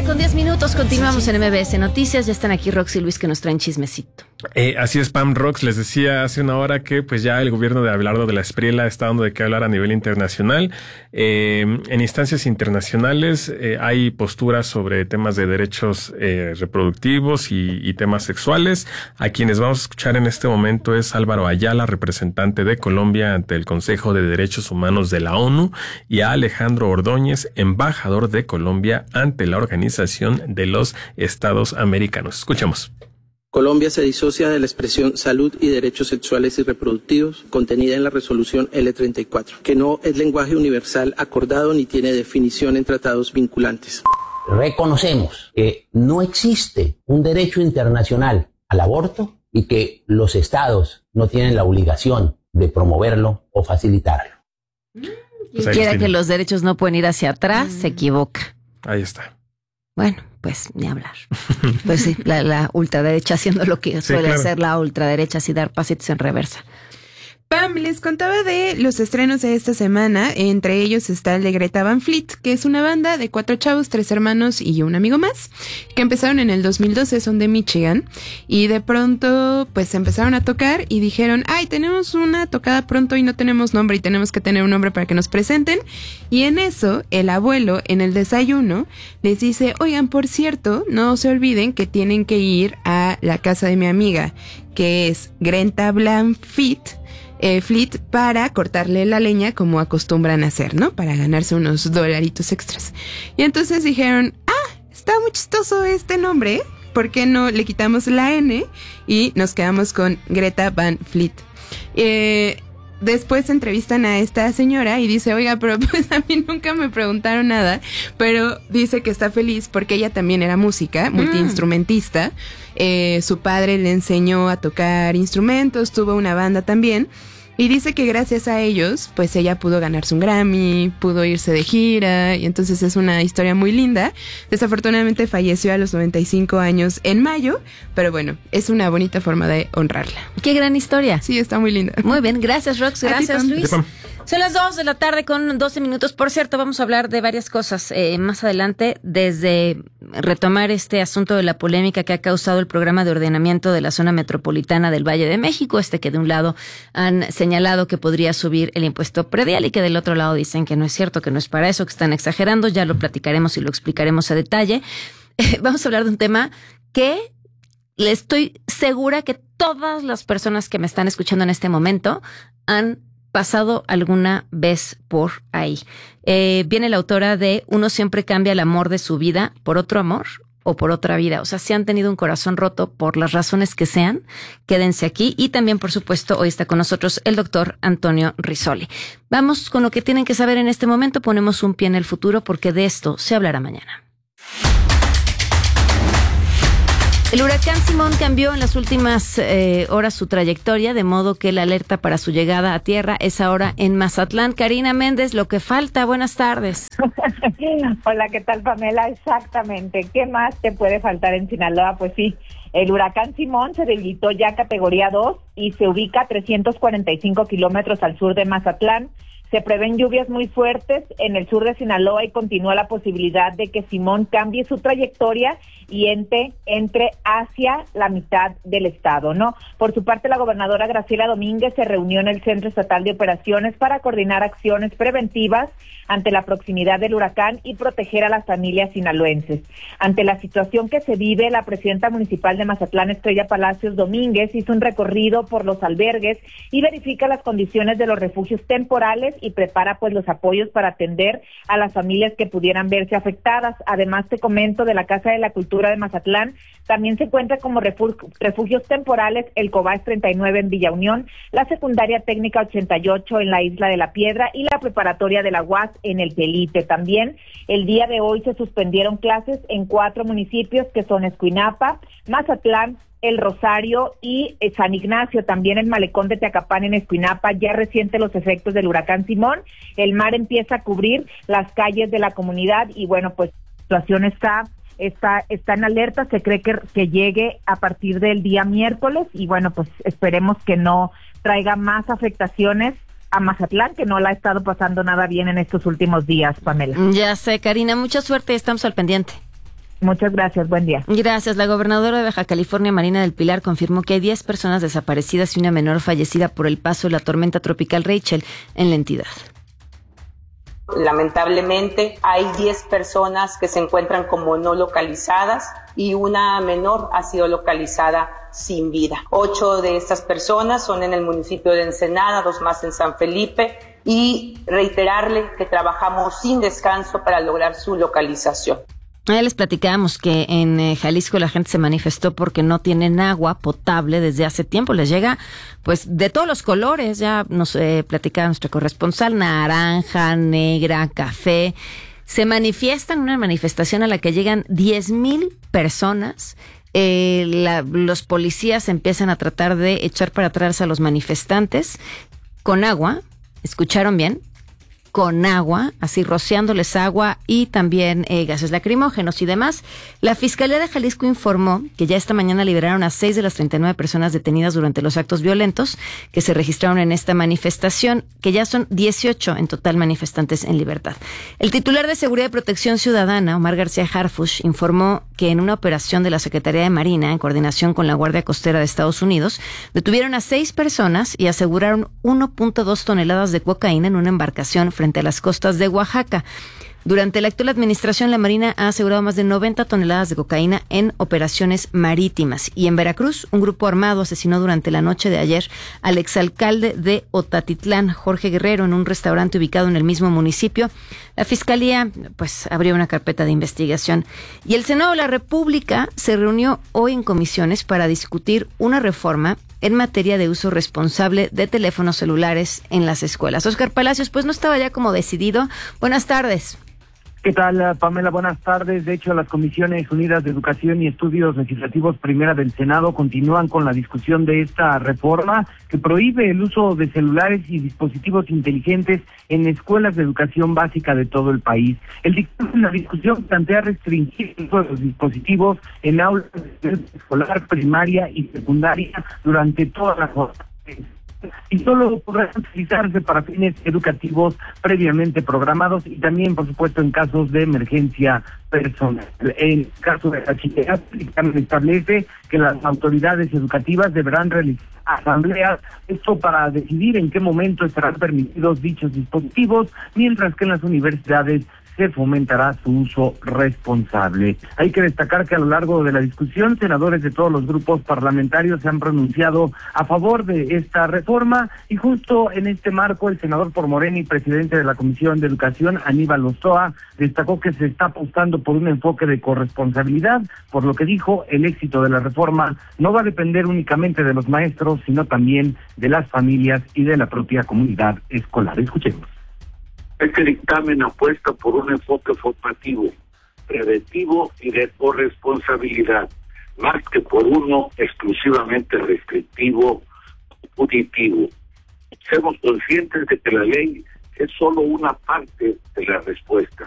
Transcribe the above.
9:10, continuamos en MBS Noticias. Ya están aquí Rox y Luis que nos traen chismecito. Así es, Pam. Rox, les decía hace una hora que pues ya el gobierno de Abelardo de la Espriella está dando de qué hablar a nivel internacional. En instancias internacionales hay posturas sobre temas de derechos reproductivos y temas sexuales. A quienes vamos a escuchar en este momento es Álvaro Ayala, representante de Colombia ante el Consejo de Derechos Humanos de la ONU, y a Alejandro Ordóñez, embajador de Colombia ante la Organización de los Estados Americanos. Escuchemos. Colombia se disocia de la expresión salud y derechos sexuales y reproductivos contenida en la resolución L34, que no es lenguaje universal acordado ni tiene definición en tratados vinculantes. Reconocemos que no existe un derecho internacional al aborto y que los estados no tienen la obligación de promoverlo o facilitarlo. Quien quiera que los derechos no pueden ir hacia atrás, se equivoca. Ahí está. Bueno, pues ni hablar. Pues sí, la ultraderecha haciendo lo que suele hacer la ultraderecha, así dar pasitos en reversa. Pam, les contaba de los estrenos de esta semana. Entre ellos está el de Greta Van Fleet, que es una banda de 4 chavos, 3 hermanos y un amigo más, que empezaron en el 2012, son de Michigan, y de pronto pues empezaron a tocar y dijeron, ay, tenemos una tocada pronto y no tenemos nombre y tenemos que tener un nombre para que nos presenten. Y en eso, el abuelo en el desayuno les dice, oigan, por cierto, no se olviden que tienen que ir a la casa de mi amiga, que es Greta Van Fleet, para cortarle la leña como acostumbran a hacer, ¿no? Para ganarse unos dolaritos extras. Y entonces dijeron, está muy chistoso este nombre, ¿por qué no le quitamos la N y nos quedamos con Greta Van Fleet? Después entrevistan a esta señora y dice, oiga, pero pues a mí nunca me preguntaron nada, pero dice que está feliz porque ella también era música, multiinstrumentista. Su padre le enseñó a tocar instrumentos, tuvo una banda también. Y dice que gracias a ellos, pues ella pudo ganarse un Grammy, pudo irse de gira, y entonces es una historia muy linda. Desafortunadamente falleció a los 95 años en mayo, pero bueno, es una bonita forma de honrarla. ¡Qué gran historia! Sí, está muy linda. Muy bien, gracias Rox, gracias Luis. Son las 2:00 p.m. Por cierto, vamos a hablar de varias cosas más adelante, desde retomar este asunto de la polémica que ha causado el programa de ordenamiento de la zona metropolitana del Valle de México, que de un lado han señalado que podría subir el impuesto predial y que del otro lado dicen que no es cierto, que no es para eso, que están exagerando. Ya lo platicaremos y lo explicaremos a detalle. Vamos a hablar de un tema que le estoy segura que todas las personas que me están escuchando en este momento han pasado alguna vez por ahí. Viene la autora de Uno siempre cambia el amor de su vida por otro amor o por otra vida. O sea, si han tenido un corazón roto por las razones que sean, quédense aquí. Y también, por supuesto, hoy está con nosotros el doctor Antonio Rizzoli. Vamos con lo que tienen que saber en este momento. Ponemos un pie en el futuro porque de esto se hablará mañana. El huracán Simón cambió en las últimas horas su trayectoria, de modo que la alerta para su llegada a tierra es ahora en Mazatlán. Karina Méndez, lo que falta. Buenas tardes. Hola, ¿qué tal, Pamela? Exactamente. ¿Qué más te puede faltar en Sinaloa? Pues sí, el huracán Simón se debilitó ya a categoría 2 y se ubica a 345 kilómetros al sur de Mazatlán. Se prevén lluvias muy fuertes en el sur de Sinaloa y continúa la posibilidad de que Simón cambie su trayectoria y entre hacia la mitad del estado, ¿no? Por su parte, la gobernadora Graciela Domínguez se reunió en el Centro Estatal de Operaciones para coordinar acciones preventivas ante la proximidad del huracán y proteger a las familias sinaloenses. Ante la situación que se vive, la presidenta municipal de Mazatlán, Estrella Palacios Domínguez, hizo un recorrido por los albergues y verifica las condiciones de los refugios temporales y prepara pues los apoyos para atender a las familias que pudieran verse afectadas. Además, te comento de la Casa de la Cultura de Mazatlán, también se encuentra como refugios temporales el Cobás 39 en Villa Unión, la Secundaria Técnica 88 en la Isla de la Piedra y la Preparatoria de la UAS en el Pelite. También el día de hoy se suspendieron clases en 4 municipios que son Escuinapa, Mazatlán, El Rosario y San Ignacio. También el malecón de Teacapán en Escuinapa ya resiente los efectos del huracán Simón. El mar empieza a cubrir las calles de la comunidad y bueno, pues la situación está en alerta. Se cree que llegue a partir del día miércoles y bueno, pues esperemos que no traiga más afectaciones a Mazatlán, que no la ha estado pasando nada bien en estos últimos días, Pamela. Ya sé, Karina, mucha suerte, estamos al pendiente. Muchas gracias, buen día. Gracias. La gobernadora de Baja California, Marina del Pilar, confirmó que hay 10 personas desaparecidas y una menor fallecida por el paso de la tormenta tropical Rachel en la entidad. Lamentablemente hay 10 personas que se encuentran como no localizadas y una menor ha sido localizada sin vida. 8 de estas personas son en el municipio de Ensenada, 2 más en San Felipe, y reiterarle que trabajamos sin descanso para lograr su localización. Les platicábamos que en Jalisco la gente se manifestó porque no tienen agua potable desde hace tiempo. Les llega pues de todos los colores, ya nos platicaba nuestro corresponsal, naranja, negra, café. Se manifiestan, una manifestación a la que llegan 10,000 personas. Los policías empiezan a tratar de echar para atrás a los manifestantes con agua. ¿Escucharon bien? Con agua, así rociándoles agua y también gases lacrimógenos y demás. La Fiscalía de Jalisco informó que ya esta mañana liberaron a 6 de las 39 personas detenidas durante los actos violentos que se registraron en esta manifestación, que ya son 18 en total manifestantes en libertad. El titular de Seguridad y Protección Ciudadana, Omar García Harfuch, informó que en una operación de la Secretaría de Marina, en coordinación con la Guardia Costera de Estados Unidos, detuvieron a 6 personas y aseguraron 1.2 toneladas de cocaína en una embarcación frente a las costas de Oaxaca. Durante la actual administración, la Marina ha asegurado más de 90 toneladas de cocaína en operaciones marítimas. Y en Veracruz, un grupo armado asesinó durante la noche de ayer al exalcalde de Otatitlán, Jorge Guerrero, en un restaurante ubicado en el mismo municipio. La Fiscalía, pues, abrió una carpeta de investigación. Y el Senado de la República se reunió hoy en comisiones para discutir una reforma en materia de uso responsable de teléfonos celulares en las escuelas. Óscar Palacios, pues no estaba ya como decidido. Buenas tardes. ¿Qué tal, Pamela? Buenas tardes. De hecho, las Comisiones Unidas de Educación y Estudios Legislativos Primera del Senado continúan con la discusión de esta reforma que prohíbe el uso de celulares y dispositivos inteligentes en escuelas de educación básica de todo el país. El dictamen de la discusión plantea restringir el uso de los dispositivos en aulas de escolar, primaria y secundaria durante toda la jornada. Y solo podrán utilizarse para fines educativos previamente programados y también, por supuesto, en casos de emergencia personal. En caso de bachillerato, el dictamen establece que las autoridades educativas deberán realizar asambleas, esto para decidir en qué momento estarán permitidos dichos dispositivos, mientras que en las universidades se fomentará su uso responsable. Hay que destacar que a lo largo de la discusión, senadores de todos los grupos parlamentarios se han pronunciado a favor de esta reforma y justo en este marco el senador por Morena y presidente de la Comisión de Educación, Aníbal Ostoa, destacó que se está apostando por un enfoque de corresponsabilidad, por lo que dijo, el éxito de la reforma no va a depender únicamente de los maestros, sino también de las familias y de la propia comunidad escolar. Escuchemos. Este dictamen apuesta por un enfoque formativo, preventivo y de corresponsabilidad, más que por uno exclusivamente restrictivo o punitivo. Seamos conscientes de que la ley es solo una parte de la respuesta.